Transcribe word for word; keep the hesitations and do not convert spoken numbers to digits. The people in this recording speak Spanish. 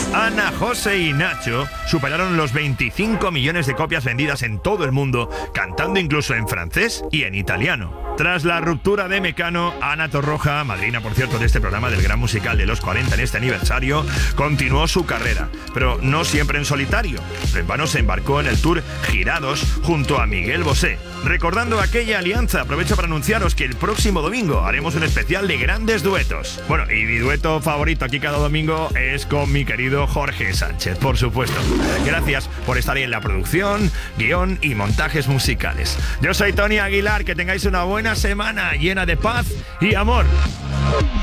Ana, José y Nacho superaron los veinticinco millones de copias vendidas en todo el mundo, cantando incluso en francés y en italiano. Tras la ruptura de Mecano, Ana Torroja, madrina por cierto de este programa del Gran Musical de los cuarenta en este aniversario, continuó su carrera, pero no siempre en solitario. En vano se embarcó en el tour Girados junto a Miguel Bosé. Recordando aquella alianza, aprovecho para anunciaros que el próximo domingo haremos un especial de grandes duetos. Bueno, y mi dueto favorito aquí cada domingo es con mi querido Jorge Sánchez, por supuesto. Gracias por estar ahí en la producción, guión y montajes musicales. Yo soy Tony Aguilar, que tengáis una buena semana llena de paz y amor.